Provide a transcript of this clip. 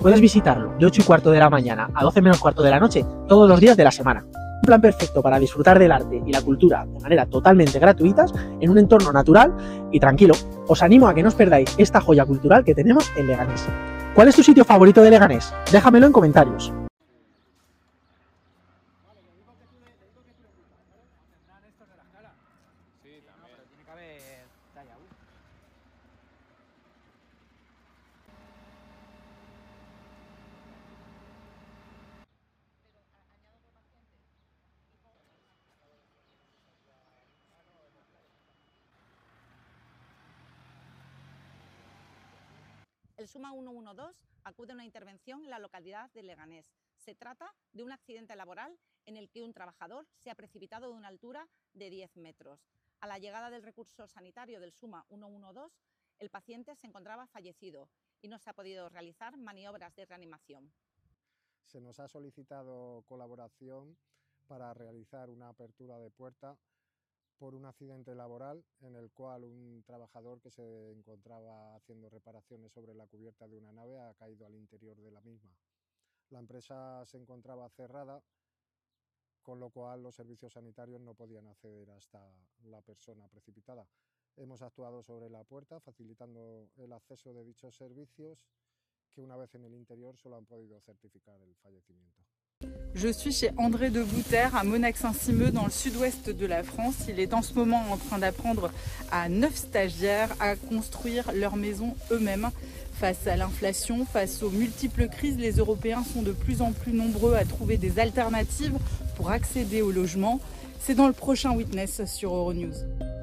Puedes visitarlo de 8:15 de la mañana a 12 menos cuarto de la noche todos los días de la semana. Un plan perfecto para disfrutar del arte y la cultura de manera totalmente gratuitas en un entorno natural y tranquilo. Os animo a que no os perdáis esta joya cultural que tenemos en Leganés. ¿Cuál es tu sitio favorito de Leganés? Déjamelo en comentarios. El SUMA 112 acude a una intervención en la localidad de Leganés. Se trata de un accidente laboral en el que un trabajador se ha precipitado de una altura de 10 metros. A la llegada del recurso sanitario del SUMA 112, el paciente se encontraba fallecido y no se ha podido realizar maniobras de reanimación. Se nos ha solicitado colaboración para realizar una apertura de puerta por un accidente laboral en el cual un trabajador que se encontraba haciendo reparaciones sobre la cubierta de una nave ha caído al interior de la misma. La empresa se encontraba cerrada, con lo cual los servicios sanitarios no podían acceder hasta la persona precipitada. Hemos actuado sobre la puerta, facilitando el acceso de dichos servicios, que una vez en el interior solo han podido certificar el fallecimiento. Je suis chez André de Bouter à Monac-Saint-Simeux dans le sud-ouest de la France. Il est en ce moment en train d'apprendre à 9 stagiaires à construire leur maison eux-mêmes. Face à l'inflation, face aux multiples crises, les Européens sont de plus en plus nombreux à trouver des alternatives pour accéder au logement. C'est dans le prochain Witness sur Euronews.